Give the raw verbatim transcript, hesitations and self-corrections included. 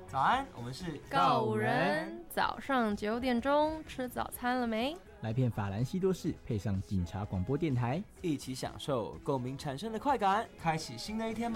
早安，我们是告五人。早上九点钟吃早餐了没？ 来片法兰西多士，配上警察广播电台， 一起享受共鸣产生的快感，开启新的一天吧。